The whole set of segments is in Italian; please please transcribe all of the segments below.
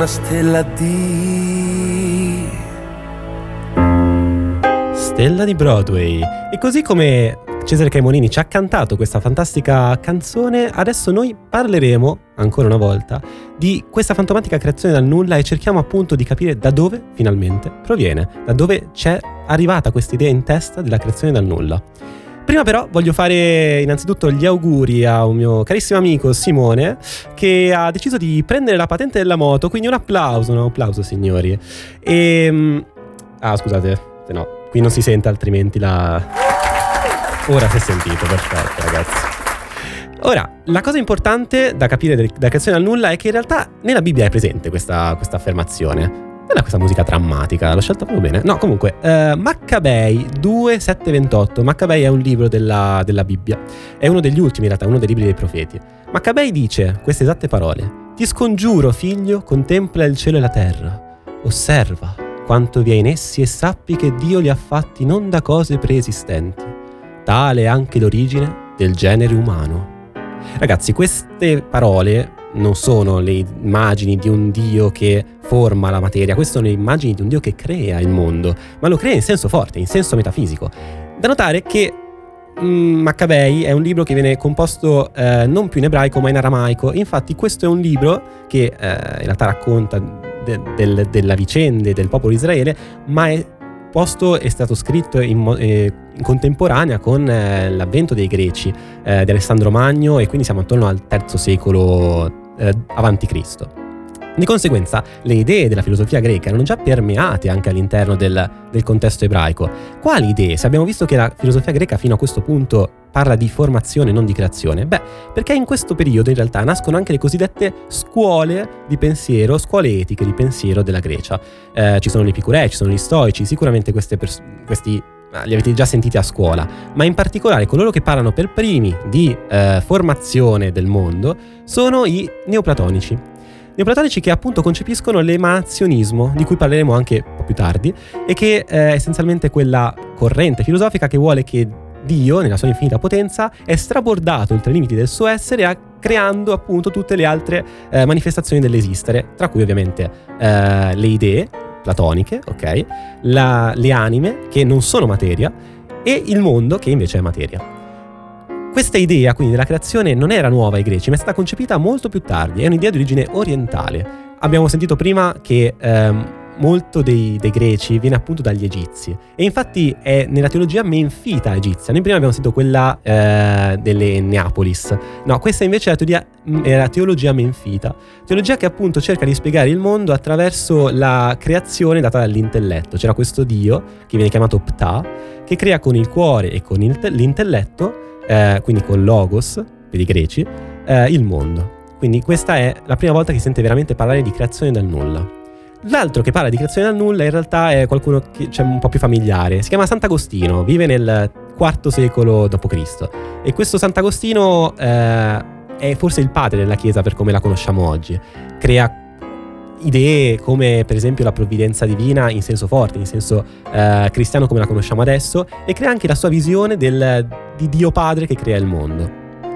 una stella di Broadway. E così come Cesare Cremonini ci ha cantato questa fantastica canzone, adesso noi parleremo ancora una volta di questa fantomatica creazione dal nulla e cerchiamo appunto di capire da dove finalmente proviene, da dove c'è arrivata questa idea in testa della creazione dal nulla. Prima però voglio fare innanzitutto gli auguri a un mio carissimo amico Simone, che ha deciso di prendere la patente della moto, quindi un applauso signori. Scusate, se no, qui non si sente altrimenti la... Ora si è sentito, perfetto ragazzi. Ora, la cosa importante da capire della creazione dal nulla è che in realtà nella Bibbia è presente questa affermazione. Non è questa musica drammatica, l'ho scelta proprio bene. No, comunque, Maccabei 2:7-28. Maccabei è un libro della Bibbia. È uno degli ultimi, in realtà, uno dei libri dei profeti. Maccabei dice queste esatte parole: ti scongiuro, figlio, contempla il cielo e la terra. Osserva quanto vi è in essi e sappi che Dio li ha fatti non da cose preesistenti. Tale è anche l'origine del genere umano. Ragazzi, queste parole non sono le immagini di un Dio che forma la materia, queste sono le immagini di un Dio che crea il mondo, ma lo crea in senso forte, in senso metafisico. Da notare che Maccabei è un libro che viene composto non più in ebraico ma in aramaico. Infatti questo è un libro che in realtà racconta della vicende del popolo di Israele, ma è stato scritto in contemporanea con l'avvento dei Greci, di Alessandro Magno, e quindi siamo attorno al III secolo avanti Cristo. Di conseguenza le idee della filosofia greca erano già permeate anche all'interno del contesto ebraico. Quali idee? Se abbiamo visto che la filosofia greca fino a questo punto parla di formazione, non di creazione. Perché in questo periodo in realtà nascono anche le cosiddette scuole di pensiero, scuole etiche di pensiero della Grecia. Ci sono gli epicurei, ci sono gli stoici, sicuramente questi li avete già sentiti a scuola, ma in particolare coloro che parlano per primi di formazione del mondo sono i neoplatonici. Neoplatonici che appunto concepiscono l'emanazionismo, di cui parleremo anche un po' più tardi, e che è essenzialmente quella corrente filosofica che vuole che Dio, nella sua infinita potenza, è strabordato oltre i limiti del suo essere, creando appunto tutte le altre manifestazioni dell'esistere, tra cui ovviamente le idee platoniche, ok? Le anime, che non sono materia, e il mondo, che invece è materia. Questa idea quindi della creazione non era nuova ai greci, ma è stata concepita molto più tardi, è un'idea di origine orientale. Abbiamo sentito prima che molto dei greci viene appunto dagli egizi, e infatti è nella teologia menfita egizia. Noi prima abbiamo sentito quella delle Neapolis, no, questa invece è la teologia menfita, teologia che appunto cerca di spiegare il mondo attraverso la creazione data dall'intelletto. C'era questo Dio che viene chiamato Ptah, che crea con il cuore e con l'intelletto, quindi con Logos per i greci, il mondo. Quindi questa è la prima volta che si sente veramente parlare di creazione dal nulla. L'altro che parla di creazione dal nulla in realtà è qualcuno che c'è un po' più familiare, si chiama Sant'Agostino, vive nel IV secolo d.C. e questo Sant'Agostino è forse il padre della Chiesa per come la conosciamo oggi. Crea idee come per esempio la provvidenza divina in senso forte, in senso cristiano come la conosciamo adesso, e crea anche la sua visione di Dio Padre che crea il mondo.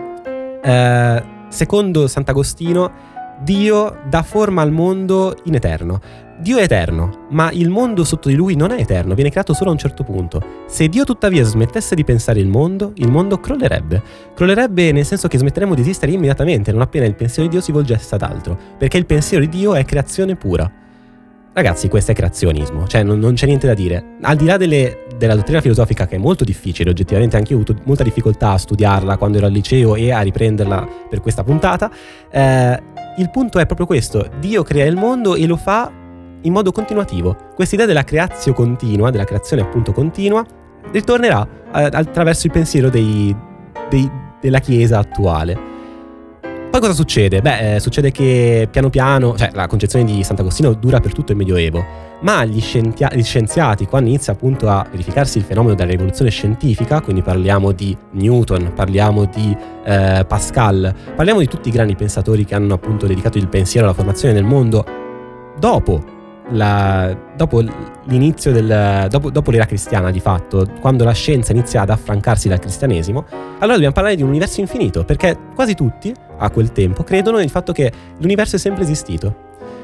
Secondo Sant'Agostino, Dio dà forma al mondo in eterno. Dio è eterno, ma il mondo sotto di lui non è eterno, viene creato solo a un certo punto. Se Dio tuttavia smettesse di pensare il mondo crollerebbe. Crollerebbe nel senso che smetteremmo di esistere immediatamente, non appena il pensiero di Dio si volgesse ad altro, perché il pensiero di Dio è creazione pura. Ragazzi, questo è creazionismo, cioè non c'è niente da dire. Al di là della dottrina filosofica, che è molto difficile, oggettivamente anche io ho avuto molta difficoltà a studiarla quando ero al liceo e a riprenderla per questa puntata, il punto è proprio questo: Dio crea il mondo e lo fa in modo continuativo. Questa idea della creazio continua, della creazione appunto continua, ritornerà attraverso il pensiero della Chiesa attuale. Poi cosa succede? Succede che piano piano, cioè la concezione di Sant'Agostino dura per tutto il Medioevo, ma gli scienziati, quando inizia appunto a verificarsi il fenomeno della rivoluzione scientifica, quindi parliamo di Newton, parliamo di Pascal, parliamo di tutti i grandi pensatori che hanno appunto dedicato il pensiero alla formazione del mondo dopo l'inizio dopo l'era cristiana, di fatto, quando la scienza inizia ad affrancarsi dal cristianesimo, allora dobbiamo parlare di un universo infinito, perché quasi tutti a quel tempo credono nel fatto che l'universo è sempre esistito.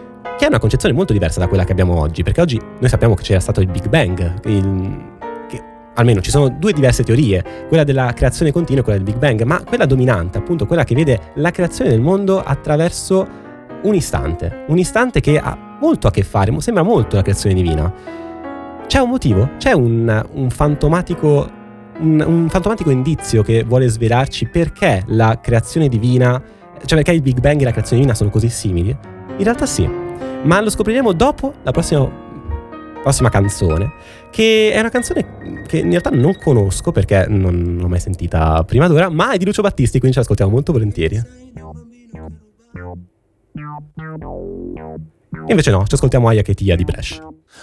che è una concezione molto diversa da quella che abbiamo oggi, perché oggi noi sappiamo che c'era stato il Big Bang, che almeno ci sono due diverse teorie, quella della creazione continua e quella del Big Bang, ma quella dominante, appunto quella che vede la creazione del mondo attraverso un istante che ha molto a che fare, sembra molto la creazione divina. C'è un motivo? C'è un fantomatico indizio che vuole svelarci perché la creazione divina, cioè perché il Big Bang e la creazione divina sono così simili? In realtà sì, ma lo scopriremo dopo la prossima canzone, che è una canzone che in realtà non conosco perché non l'ho mai sentita prima d'ora, ma è di Lucio Battisti, quindi ce l'ascoltiamo molto volentieri. Invece no, ci ascoltiamo Aia che tia di Brescia.